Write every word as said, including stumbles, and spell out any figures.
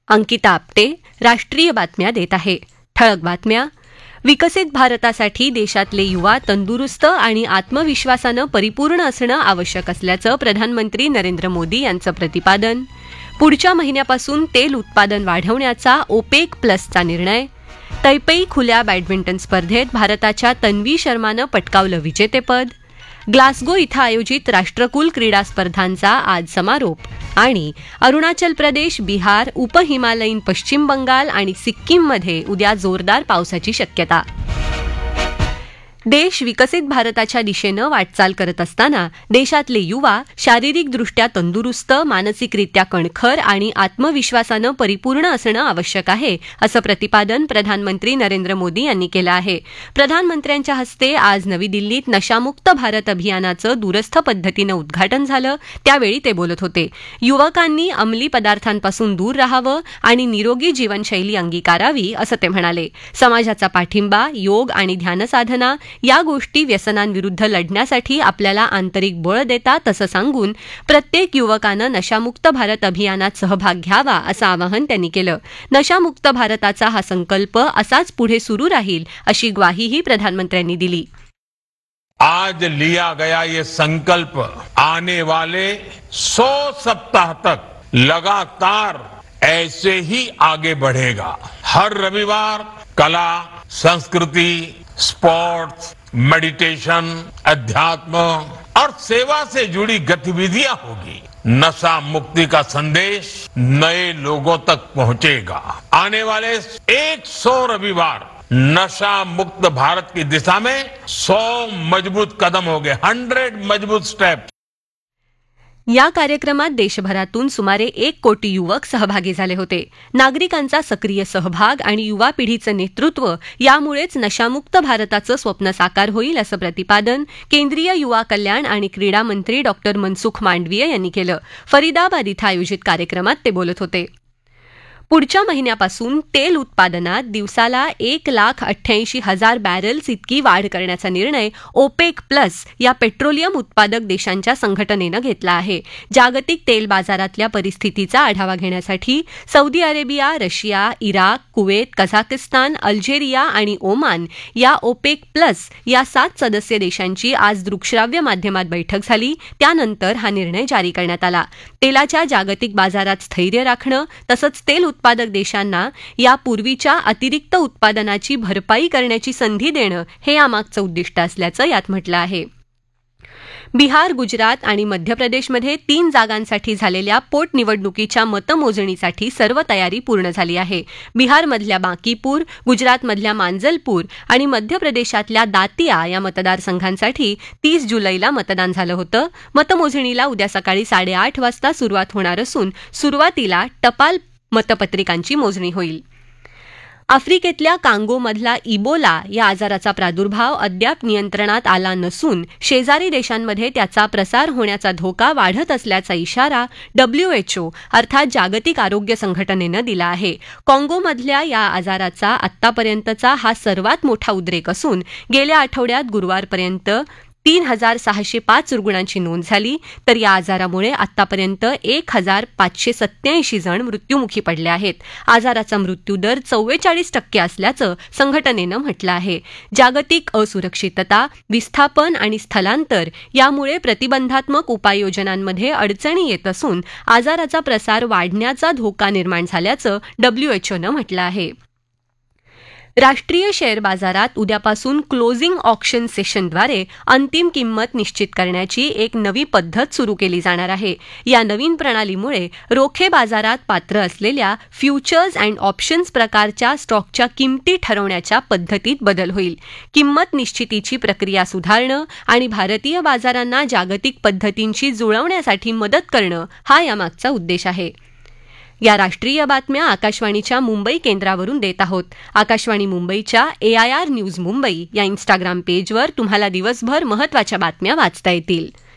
अंकिता आपटे राष्ट्रीय बातम्या देत आहे. ठळक बातम्या. विकसित भारतासाठी देशातले युवा तंदुरुस्त आणि आत्मविश्वासानं परिपूर्ण असणं आवश्यक असल्याचं प्रधानमंत्री नरेंद्र मोदी यांचं प्रतिपादन. पुढच्या महिन्यापासून तेल उत्पादन वाढवण्याचा ओपेक प्लसचा निर्णय. तैपेई खुल्या बॅडमिंटन स्पर्धेत भारताच्या तन्वी शर्मानं पटकावलं विजेतेपद. ग्लासगो इथं आयोजित राष्ट्रकुल क्रीडा स्पर्धांचा आज समारोप. आणि अरुणाचल प्रदेश, बिहार, उपहिमालयीन पश्चिम बंगाल आणि सिक्कीममध्ये उद्या जोरदार पावसाची शक्यता. देश विकसित भारताच्या दिशेनं वाटचाल करत असताना देशातले युवा शारीरिकदृष्ट्या तंदुरुस्त, मानसिकरित्या कणखर आणि आत्मविश्वासानं परिपूर्ण असणं आवश्यक आहे, असं प्रतिपादन प्रधानमंत्री नरेंद्र मोदी यांनी केलं आहे. प्रधानमंत्र्यांच्या हस्ते आज नवी दिल्लीत नशामुक्त भारत अभियानाचं दूरस्थ पद्धतीनं उद्घाटन झालं. त्यावेळी ते बोलत होते. युवकांनी अंमली पदार्थांपासून दूर राहावं आणि निरोगी जीवनशैली अंगीकारावी, असं ते म्हणाले. समाजाचा पाठिंबा, योग आणि ध्यानसाधना या गोष्टी व्यसनांविरुद्ध लढण्यासाठी आपल्याला आंतरिक बळ देतात, असं सांगून प्रत्येक युवकानं नशामुक्त भारत अभियानात सहभाग घ्यावा, असं आवाहन त्यांनी केलं. नशामुक्त भारताचा हा संकल्प असाच पुढे सुरू राहील, अशी ग्वाहीही प्रधानमंत्र्यांनी दिली. आज लिया गया ये संकल्प आने वाले सौ सप्ताह तक लगातार ऐसे ही आगे बढ़ेगा. हर रविवार कला, संस्कृति, स्पोर्ट्स, मेडिटेशन, अध्यात्म और सेवा से जुड़ी गतिविधियां होगी. नशा मुक्ति का संदेश नए लोगों तक पहुंचेगा. आने वाले सौ रविवार नशा मुक्त भारत की दिशा में सौ मजबूत कदम होंगे. हंड्रेड मजबूत स्टेप. या कार्यक्रमात देशभरातून सुमारे एक कोटी युवक सहभागी झाले होते. नागरिकांचा सक्रिय सहभाग आणि युवा पिढीचं नेतृत्व यामुळेच नशामुक्त भारताचं स्वप्न साकार होईल, असं प्रतिपादन केंद्रीय युवा कल्याण आणि क्रीडा मंत्री डॉक्टर मनसुख मांडवीय यांनी केलं. फरीदाबाद इथं आयोजित कार्यक्रमात ते बोलत होते. पुढच्या महिन्यापासून तेल उत्पादनात दिवसाला एक लाख अठ्ठ्याऐंशी हजार बॅरल्स इतकी वाढ करण्याचा निर्णय ओपेक प्लस या पेट्रोलियम उत्पादक देशांच्या संघटनेनं घेतला आहे. जागतिक तेल बाजारातल्या परिस्थितीचा आढावा घेण्यासाठी Saudi Arabia, Russia, Iraq, Kuwait, Kazakhstan, Algeria आणि ओमान या ओपेक प्लस या सात सदस्य देशांची आज दृकश्राव्य माध्यमात बैठक झाली. त्यानंतर हा निर्णय जारी करण्यात आला. तेलाच्या जागतिक बाजारात स्थैर्य राखणं तसंच तेल उत्पादक देशांना यापूर्वीच्या अतिरिक्त उत्पादनाची भरपाई करण्याची संधी देणं हे यामागचं उद्दिष्ट असल्याचं यात म्हटलं आहे. बिहार, गुजरात आणि मध्य प्रदेशमध्ये तीन जागांसाठी झालेल्या पोटनिवडणुकीच्या मतमोजणीसाठी सर्व तयारी पूर्ण झाली आहे. बिहारमधल्या बांकीपूर, गुजरातमधल्या मांजलपूर आणि मध्य प्रदेशातल्या दातिया या मतदारसंघांसाठी तीस जुलैला मतदान झालं होतं. मतमोजणीला उद्या सकाळी साडेआठ वाजता सुरुवात होणार असून सुरुवातीला टपाल मतपत्रिकांची मोजणी होईल. आफ्रिकेतल्या कांगोमधला इबोला या आजाराचा प्रादुर्भाव अद्याप नियंत्रणात आला नसून शेजारी देशांमध्ये त्याचा प्रसार होण्याचा धोका वाढत असल्याचा इशारा डब्ल्यूएचओ अर्थात जागतिक आरोग्य संघटनेनं दिला आहे. काँगोमधल्या या आजाराचा आत्तापर्यंतचा हा सर्वात मोठा उद्रेक असून गेल्या आठवड्यात गुरुवारपर्यंत तीन हजार सहाशे पाच रुग्णांची नोंद झाली. तर या आजारामुळे आतापर्यंत एक हजार पाचशे सत्याऐंशी जण मृत्युमुखी पडले आहेत. आजाराचा मृत्यूदर चव्वेचाळीस टक्के असल्याचं संघटनेनं म्हटलं आहे. जागतिक असुरक्षितता, विस्थापन आणि स्थलांतर यामुळे प्रतिबंधात्मक उपाययोजनांमध्ये अडचणी येत असून आजाराचा प्रसार वाढण्याचा धोका निर्माण झाल्याचं डब्ल्यूएचओनं म्हटलं आहे. राष्ट्रीय शेअर बाजारात उद्यापासून क्लोजिंग ऑक्शन सेशनद्वारे अंतिम किंमत निश्चित करण्याची एक नवी पद्धत सुरू केली जाणार आहे. या नवीन प्रणालीमुळे रोखे बाजारात पात्र असलेल्या फ्युचर्स अँड ऑप्शन्स प्रकारच्या स्टॉकच्या किंमती ठरवण्याच्या पद्धतीत बदल होईल. किंमत निश्चितीची प्रक्रिया सुधारणं आणि भारतीय बाजारांना जागतिक पद्धतींशी जुळवण्यासाठी मदत करणं हा यामागचा उद्देश आहे. या राष्ट्रीय बातम्या आकाशवाणीच्या मुंबई केंद्रावरून देत आहोत. आकाशवाणी मुंबईच्या एआयआर न्यूज मुंबई या इन्स्टाग्राम पेजवर तुम्हाला दिवसभर महत्त्वाच्या बातम्या वाचता येतील.